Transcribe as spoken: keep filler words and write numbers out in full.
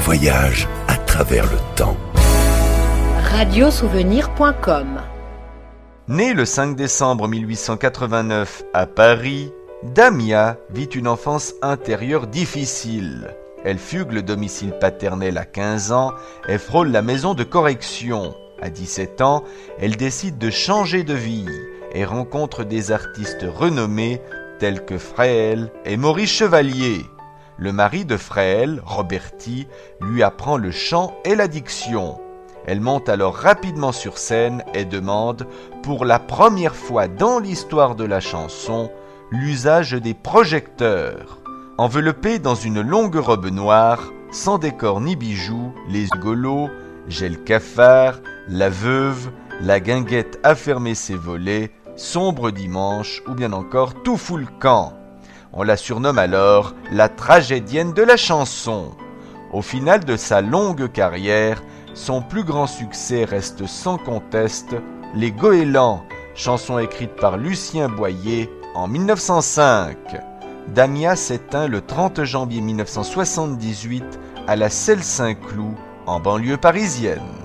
voyage à travers le temps. radiosouvenir point com. Née le cinq décembre mille huit cent quatre-vingt-neuf à Paris, Damia vit une enfance intérieure difficile. Elle fugue le domicile paternel à quinze ans et frôle la maison de correction. À dix-sept ans, elle décide de changer de vie et rencontre des artistes renommés tels que Fréhel et Maurice Chevalier. Le mari de Fréhel, Roberti, lui apprend le chant et la diction. Elle monte alors rapidement sur scène et demande, pour la première fois dans l'histoire de la chanson, l'usage des projecteurs. Enveloppée dans une longue robe noire, sans décor ni bijoux, les golots, Gel cafard, la veuve, la guinguette a fermé ses volets, sombre dimanche ou bien encore tout fout le camp. On la surnomme alors la tragédienne de la chanson. Au final de sa longue carrière, son plus grand succès reste sans conteste Les Goélands, chanson écrite par Lucien Boyer en mille neuf cent cinq. Damia s'éteint le trente janvier mille neuf cent soixante-dix-huit à la Celle Saint-Cloud, en banlieue parisienne.